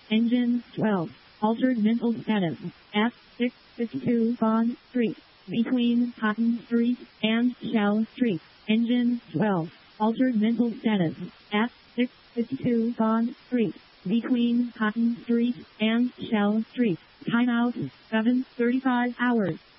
Engine 12. Altered mental status. F652 Bond Street. Between Cotton Street and Shell Street. Engine 12. Altered mental status. F652 Bond Street. Between Cotton Street and Shell Street. Timeout 7:35 hours.